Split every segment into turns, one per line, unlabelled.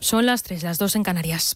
Son las 3, las 2 en Canarias.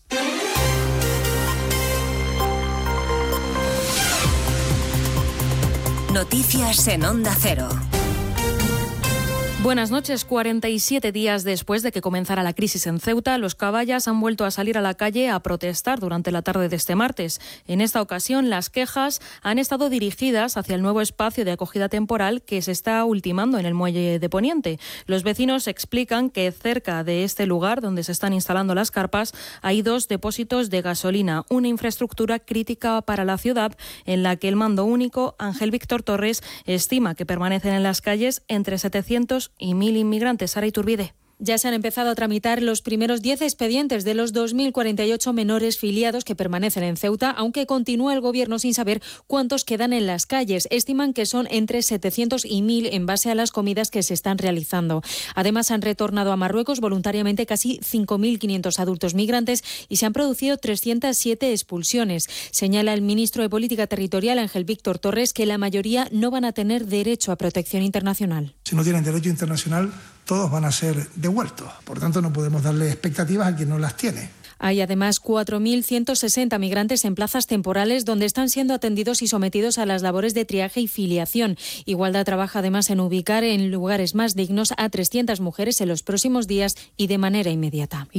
Noticias en Onda Cero.
Buenas noches. 47 días después de que comenzara la crisis en Ceuta, los caballas han vuelto a salir a la calle a protestar durante la tarde de este martes. En esta ocasión, las quejas han estado dirigidas hacia el nuevo espacio de acogida temporal que se está ultimando en el muelle de Poniente. Los vecinos explican que cerca de este lugar donde se están instalando las carpas hay 2 depósitos de gasolina, una infraestructura crítica para la ciudad en la que el mando único, Ángel Víctor Torres, estima que permanecen en las calles entre 700 y 1.000 inmigrantes. Sara Iturbide.
Ya se han empezado a tramitar los primeros 10 expedientes de los 2.048 menores filiados que permanecen en Ceuta, aunque continúa el Gobierno sin saber cuántos quedan en las calles. Estiman que son entre 700 y 1.000 en base a las comidas que se están realizando. Además, han retornado a Marruecos voluntariamente casi 5.500 adultos migrantes y se han producido 307 expulsiones. Señala el ministro de Política Territorial, Ángel Víctor Torres, que la mayoría no van a tener derecho a protección internacional.
Si no tienen derecho internacional, todos van a ser devueltos. Por tanto, no podemos darle expectativas a quien no las tiene.
Hay además 4.160 migrantes en plazas temporales donde están siendo atendidos y sometidos a las labores de triaje y filiación. Igualdad trabaja además en ubicar en lugares más dignos a 300 mujeres en los próximos días y de manera inmediata.